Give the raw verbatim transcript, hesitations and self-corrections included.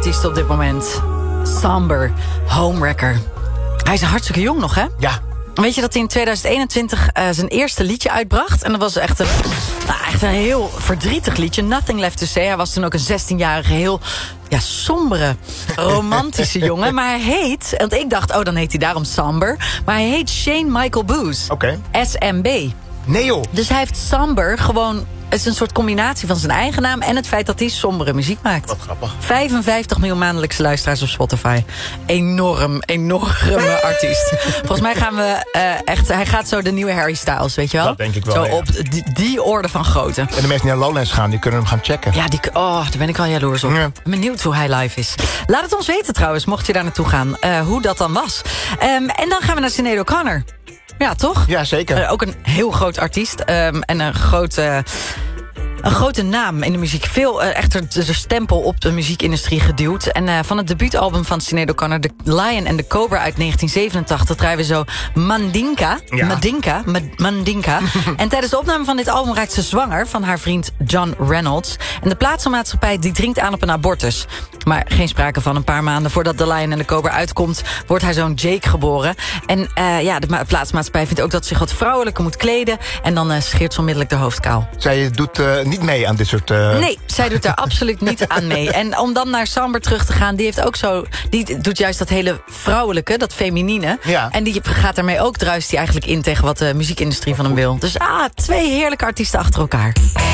artiesten op dit moment. Somber, Homewrecker. Hij is hartstikke jong nog, hè? Ja. Weet je dat hij in tweeduizend eenentwintig uh, zijn eerste liedje uitbracht? En dat was echt een, nou, echt een heel verdrietig liedje. Nothing Left to Say. Hij was toen ook een zestienjarige, heel ja, sombere, romantische jongen. Maar hij heet, want ik dacht, oh, dan heet hij daarom Somber. Maar hij heet Shane Michael Booth. Oké. S M B. Nee joh. Dus hij heeft Somber gewoon... Het is een soort combinatie van zijn eigen naam... en het feit dat hij sombere muziek maakt. Wat grappig. vijfenvijftig miljoen maandelijkse luisteraars op Spotify. Enorm, enorme artiest. Volgens mij gaan we uh, echt... Hij gaat zo de nieuwe Harry Styles, weet je wel? Dat denk ik wel, Zo ja. op die, die orde van grootte. En de mensen die naar Lowlands gaan, die kunnen hem gaan checken. Ja, die, oh, daar ben ik wel jaloers op. Ja. Benieuwd hoe hij live is. Laat het ons weten trouwens, mocht je daar naartoe gaan. Uh, hoe dat dan was. Um, en dan gaan we naar Sinead O'Connor. Ja, toch? Ja, zeker. Uh, ook een heel groot artiest. Um, en een grote... Een grote naam in de muziek. Veel uh, echter de stempel op de muziekindustrie geduwd. En uh, van het debuutalbum van Sinead O'Connor... The Lion and the Cobra uit negentien zevenentachtig... draaien we zo Mandinka. Ja. Mandinka. Ma Mandinka. En tijdens de opname van dit album raakt ze zwanger... van haar vriend John Reynolds. En de platenmaatschappij die dringt aan op een abortus. Maar geen sprake van. Een paar maanden voordat The Lion and the Cobra uitkomt... wordt haar zoon Jake geboren. En uh, ja, de plaatsmaatschappij vindt ook dat ze zich wat vrouwelijker moet kleden. En dan uh, scheert ze onmiddellijk de hoofd kaal. Zij doet uh, niet mee aan dit soort... Uh... Nee, zij doet daar absoluut niet aan mee. En om dan naar Somber terug te gaan... die heeft ook zo, die doet juist dat hele vrouwelijke, dat feminine. Ja. En die gaat daarmee ook, druist die eigenlijk in... tegen wat de muziekindustrie van hem wil. Dus ah, twee heerlijke artiesten achter elkaar.